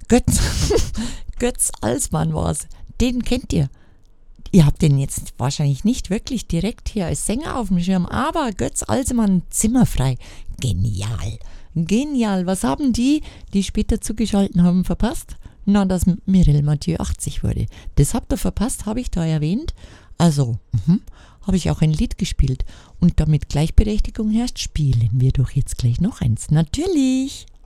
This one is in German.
Götz, Götz Alsmann war's. Den kennt ihr. Ihr habt den jetzt wahrscheinlich nicht wirklich direkt hier als Sänger auf dem Schirm, aber Götz Alsmann, Zimmerfrei. Genial. Genial. Was haben die später zugeschaltet haben, verpasst? Na, dass Mireille Mathieu 80 wurde. Das habt ihr verpasst, habe ich da erwähnt. Also, habe ich auch ein Lied gespielt. Und damit Gleichberechtigung herrscht, spielen wir doch jetzt gleich noch eins. Natürlich.